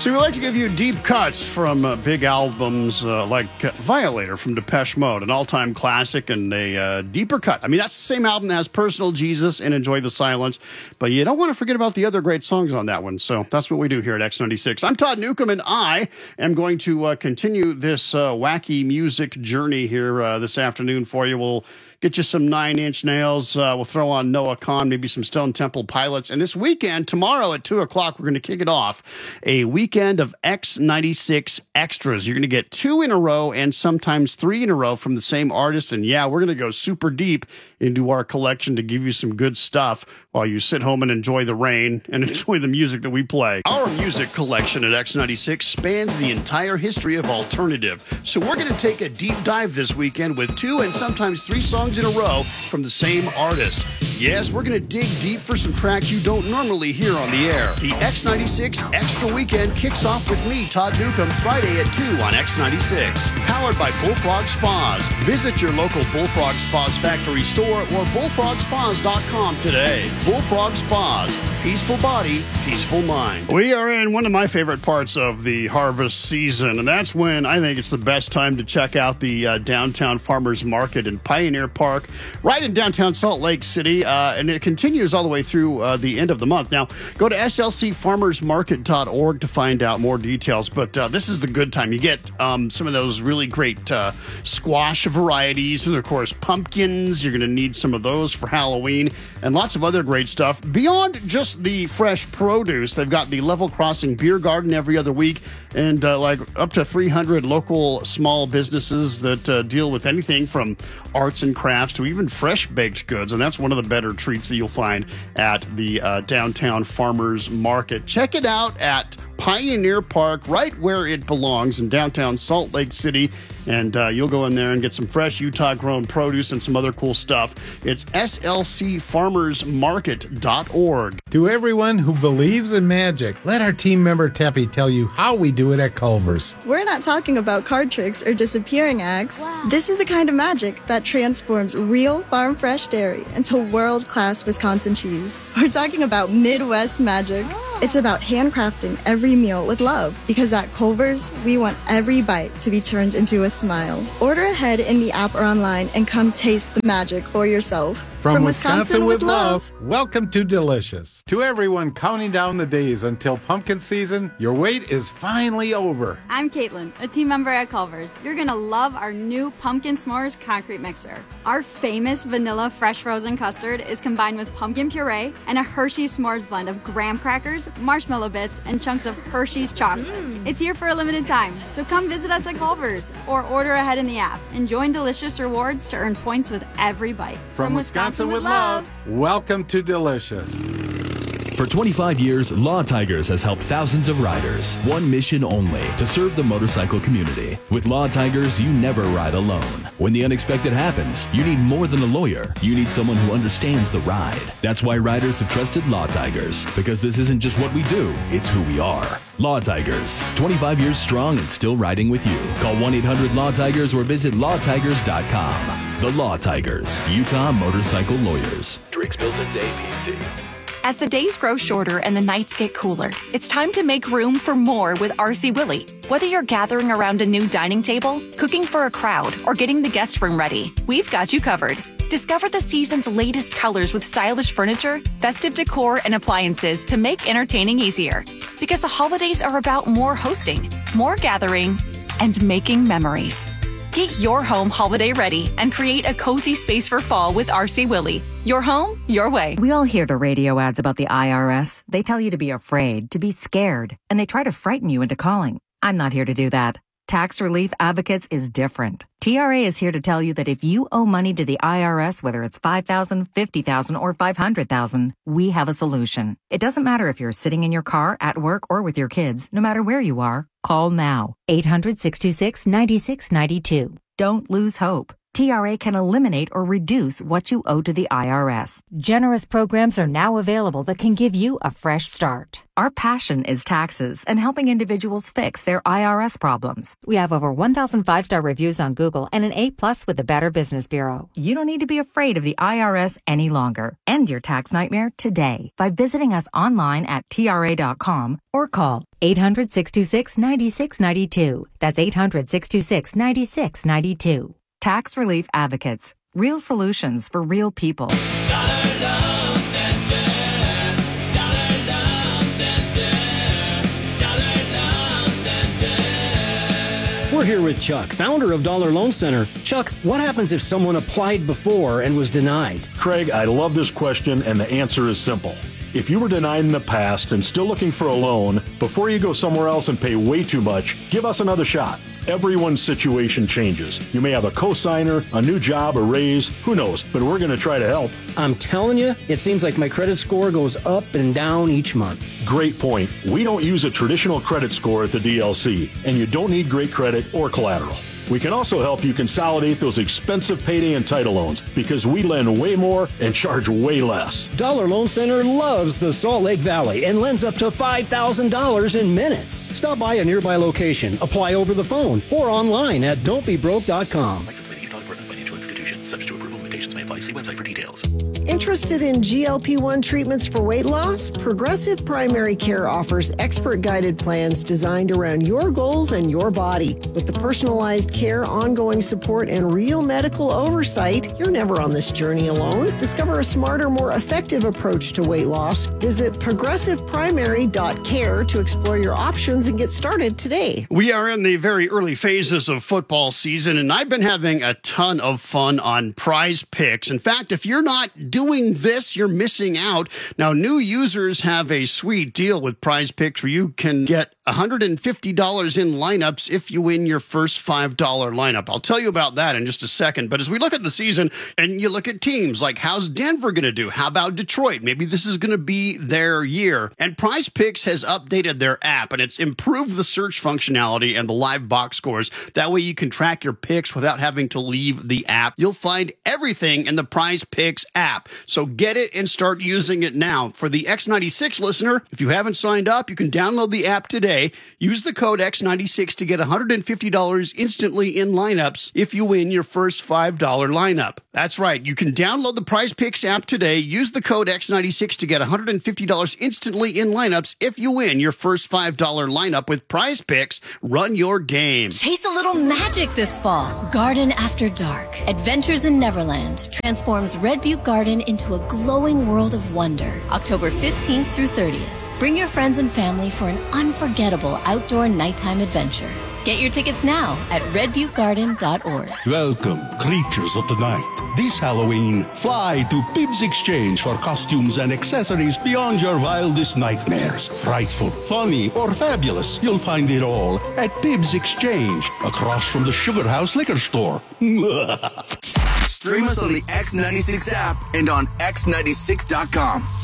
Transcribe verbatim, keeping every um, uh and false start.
So we like to give you deep cuts from uh, big albums uh, like uh, Violator from Depeche Mode, an all-time classic, and a uh, deeper cut. I mean, that's the same album as Personal Jesus and Enjoy the Silence, but you don't want to forget about the other great songs on that one. So that's what we do here at X ninety-six. I'm Todd Newcomb, and I am going to uh, continue this uh, wacky music journey here uh, this afternoon for you. We'll get you some Nine Inch Nails. Uh, we'll throw on Noah Kahan, maybe some Stone Temple Pilots. And this weekend, tomorrow at two o'clock, we're going to kick it off. A weekend of X ninety-six extras. You're going to get two in a row and sometimes three in a row from the same artist. And yeah, we're going to go super deep into our collection to give you some good stuff while you sit home and enjoy the rain and enjoy the music that we play. Our music collection at X ninety-six spans the entire history of alternative. So we're going to take a deep dive this weekend with two and sometimes three songs in a row from the same artist. Yes, we're going to dig deep for some tracks you don't normally hear on the air. The X ninety-six Extra Weekend kicks off with me, Todd Newcomb, Friday at two on X ninety-six. Powered by Bullfrog Spas. Visit your local Bullfrog Spas factory store or bullfrog spas dot com today. Bullfrog Spas. Peaceful body, peaceful mind. We are in one of my favorite parts of the harvest season, and that's when I think it's the best time to check out the uh, Downtown Farmers Market in Pioneer Park, right in downtown Salt Lake City, uh, and it continues all the way through uh, the end of the month. Now, go to S L C farmers market dot org to find out more details, but uh, this is the good time. You get um, some of those really great uh, squash varieties, and of course, pumpkins. You're going to need some of those for Halloween, and lots of other great stuff. Beyond just the fresh produce, they've got the Level Crossing Beer Garden every other week, and uh, like up to three hundred local small businesses that uh, deal with anything from arts and crafts to even fresh baked goods. And that's one of the better treats that you'll find at the uh, Downtown Farmers Market. Check it out at Pioneer Park, right where it belongs in downtown Salt Lake City. And uh, you'll go in there and get some fresh Utah-grown produce and some other cool stuff. It's S L C farmers market dot org. To everyone who believes in magic, let our team member Teppy tell you how we do it at Culver's. We're not talking about card tricks or disappearing acts. Wow. This is the kind of magic that transforms real farm-fresh dairy into world-class Wisconsin cheese. We're talking about Midwest magic. Oh. It's about handcrafting every meal with love, because at Culver's, we want every bite to be turned into a smile. Order ahead in the app or online and come taste the magic for yourself. From, From Wisconsin, Wisconsin with love, welcome to Delicious. To everyone counting down the days until pumpkin season, your wait is finally over. I'm Caitlin, a team member at Culver's. You're going to love our new Pumpkin S'mores concrete mixer. Our famous vanilla fresh frozen custard is combined with pumpkin puree and a Hershey's S'mores blend of graham crackers, marshmallow bits, and chunks of Hershey's chocolate. Mm. It's here for a limited time, so come visit us at Culver's or order ahead in the app and join Delicious Rewards to earn points with every bite. From, From Wisconsin with love, welcome to Delicious. For twenty-five years, Law Tigers has helped thousands of riders. One mission only, to serve the motorcycle community. With Law Tigers, you never ride alone. When the unexpected happens, you need more than a lawyer. You need someone who understands the ride. That's why riders have trusted Law Tigers. Because this isn't just what we do, it's who we are. Law Tigers, twenty-five years strong and still riding with you. Call one eight hundred law tigers or visit law tigers dot com. The Law Tigers, Utah Motorcycle Lawyers. Drinks Bills and Day P C. As the days grow shorter and the nights get cooler, it's time to make room for more with R C Willey. Whether you're gathering around a new dining table, cooking for a crowd, or getting the guest room ready, we've got you covered. Discover the season's latest colors with stylish furniture, festive decor, and appliances to make entertaining easier. Because the holidays are about more hosting, more gathering, and making memories. Get your home holiday ready and create a cozy space for fall with R C Willey. Your home, your way. We all hear the radio ads about the I R S. They tell you to be afraid, to be scared, and they try to frighten you into calling. I'm not here to do that. Tax Relief Advocates is different. T R A is here to tell you that if you owe money to the I R S, whether it's five thousand dollars, fifty thousand dollars, or five hundred thousand dollars, we have a solution. It doesn't matter if you're sitting in your car, at work, or with your kids. No matter where you are, call now. eight hundred, six two six, nine six nine two. Don't lose hope. T R A can eliminate or reduce what you owe to the I R S. Generous programs are now available that can give you a fresh start. Our passion is taxes and helping individuals fix their I R S problems. We have over one thousand five-star reviews on Google and an A plus with the Better Business Bureau. You don't need to be afraid of the I R S any longer. End your tax nightmare today by visiting us online at T R A dot com or call eight hundred, six two six, nine six nine two. That's eight hundred, six two six, nine six nine two. Tax Relief Advocates. Real solutions for real people. Dollar Loan Center. Dollar Loan Center. Dollar Loan Center. We're here with Chuck, founder of Dollar Loan Center. Chuck, what happens if someone applied before and was denied? Craig, I love this question, and the answer is simple. If you were denied in the past and still looking for a loan, before you go somewhere else and pay way too much, give us another shot. Everyone's situation changes. You may have a cosigner, a new job, a raise, who knows, but we're going to try to help. I'm telling you, it seems like my credit score goes up and down each month. Great point. We don't use a traditional credit score at the D L C, and you don't need great credit or collateral. We can also help you consolidate those expensive payday and title loans because we lend way more and charge way less. Dollar Loan Center loves the Salt Lake Valley and lends up to five thousand dollars in minutes. Stop by a nearby location, apply over the phone, or online at don't be broke dot com. License by the Utah Department of Financial Institutions. Subject to approval, limitations may apply. See website for details. Interested in G L P one treatments for weight loss? Progressive Primary Care offers expert-guided plans designed around your goals and your body. With the personalized care, ongoing support, and real medical oversight, you're never on this journey alone. Discover a smarter, more effective approach to weight loss. Visit progressive primary dot care to explore your options and get started today. We are in the very early phases of football season, and I've been having a ton of fun on Prize Picks. In fact, if you're not doing this, you're missing out. Now, new users have a sweet deal with Prize Picks where you can get one hundred fifty dollars in lineups if you win your first five dollar lineup. I'll tell you about that in just a second. But as we look at the season and you look at teams like how's Denver going to do? How about Detroit? Maybe this is going to be their year. And Prize Picks has updated their app and it's improved the search functionality and the live box scores. That way you can track your picks without having to leave the app. You'll find everything in the Prize Picks app. So get it and start using it now. For the X ninety-six listener, if you haven't signed up, you can download the app today. Use the code X ninety-six to get one hundred fifty dollars instantly in lineups if you win your first five dollar lineup. That's right. You can download the Prize Picks app today. Use the code X ninety-six to get one hundred fifty dollars instantly in lineups if you win your first five dollar lineup with Prize Picks. Run your game. Chase a little magic this fall. Garden After Dark. Adventures in Neverland transforms Red Butte Garden into a glowing world of wonder. October fifteenth through thirtieth. Bring your friends and family for an unforgettable outdoor nighttime adventure. Get your tickets now at red butte garden dot org. Welcome, creatures of the night. This Halloween, fly to Pibbs Exchange for costumes and accessories beyond your wildest nightmares. Frightful, funny, or fabulous, you'll find it all at Pibbs Exchange, across from the Sugar House Liquor Store. Stream us on the X ninety-six app and on X ninety-six dot com.